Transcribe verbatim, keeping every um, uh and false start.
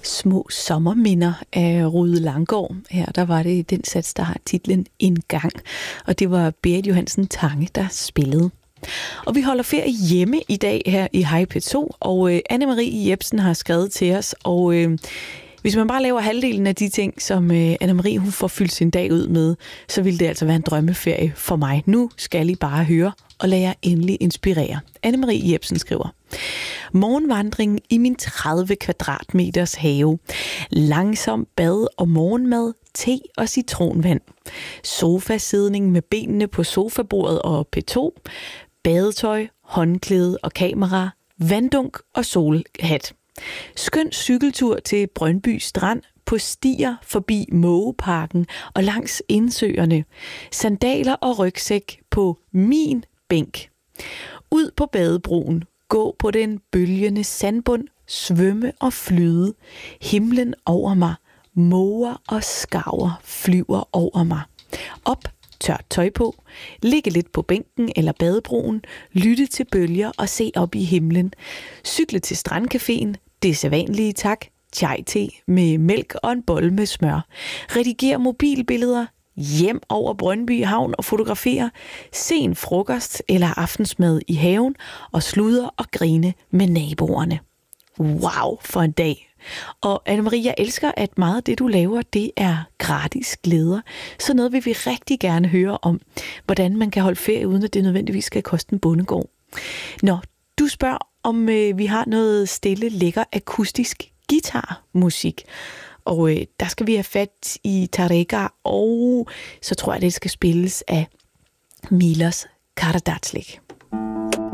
Små sommerminder af Rude Langgaard. Her der var det den sats, der har titlen En gang. Og det var Berit Johansen Tange, der spillede. Og vi holder ferie hjemme i dag her i Hej P to, og øh, Anne-Marie Jebsen har skrevet til os, og øh, hvis man bare laver halvdelen af de ting, som øh, Anne-Marie hun får fyldt sin dag ud med, så vil det altså være en drømmeferie for mig. Nu skal I bare høre og lade jer endelig inspirere. Anne-Marie Jebsen skriver: Morgenvandring i min tredive kvadratmeters have. Langsom bad og morgenmad, te og citronvand. Sofasidning med benene på sofabordet og P to. Badetøj, håndklæde og kamera. Vanddunk og solhat. Skøn cykeltur til Brøndby Strand, på stier forbi Mågeparken og langs indsøerne. Sandaler og rygsæk på min bænk. Ud på badebroen, gå på den bølgende sandbund, svømme og flyde. Himlen over mig, måger og skarver flyver over mig. Op, tørt tøj på, ligge lidt på bænken eller badebroen, lytte til bølger og se op i himlen. Cykle til strandcaféen, det sædvanlige tak, chai-te med mælk og en bolle med smør. Redigere mobilbilleder, hjem over Brøndby Havn og fotografere, se en frokost eller aftensmad i haven og sludre og grine med naboerne. Wow, for en dag. Og Anne-Marie, jeg elsker, at meget af det, du laver, det er gratis glæder. Så noget vil vi rigtig gerne høre om, hvordan man kan holde ferie, uden at det nødvendigvis skal koste en bondegård. Nå, du spørger, om øh, vi har noget stille, lækker, akustisk guitarmusik. Og øh, der skal vi have fat i Tarega, og så tror jeg, det skal spilles af Milos Karadzic.